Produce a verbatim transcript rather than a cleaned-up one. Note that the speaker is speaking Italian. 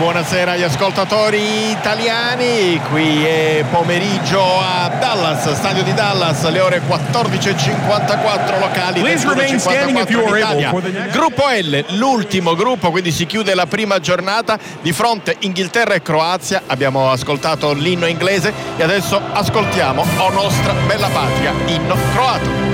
Buonasera agli ascoltatori italiani, qui è pomeriggio a Dallas, stadio di Dallas, le ore quattordici e cinquantaquattro locali, ventuno e cinquantaquattro in Italia. Gruppo L, l'ultimo gruppo, quindi si chiude la prima giornata, di fronte Inghilterra e Croazia. Abbiamo ascoltato l'inno inglese e adesso ascoltiamo O Nostra Bella Patria, inno croato.